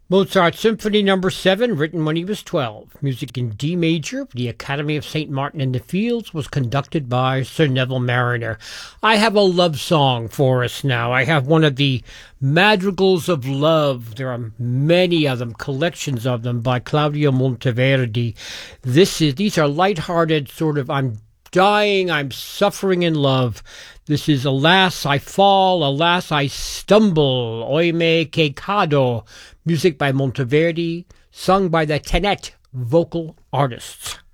Mozart Symphony Number 7, written when he was 12. Music in D major. The Academy of St. Martin in the Fields was conducted by Sir Neville Marriner. I have a love song for us now. I have one of the Madrigals of Love. There are many of them, collections of them by Claudio Monteverdi. These are lighthearted sort of, I'm dying, I'm suffering in love. This is Alas I Fall, Alas I Stumble, Oime que Cado, music by Monteverdi, sung by the Tenet vocal artists.